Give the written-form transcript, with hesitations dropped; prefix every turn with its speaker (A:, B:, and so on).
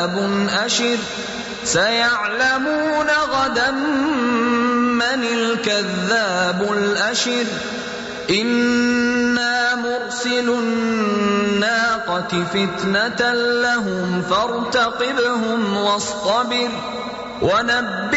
A: كذاب أشر سيعلمون غدا من الكذاب الأشر إنا مرسل الناقة فتنة لهم فارتقبهم واصطبر ونبئهم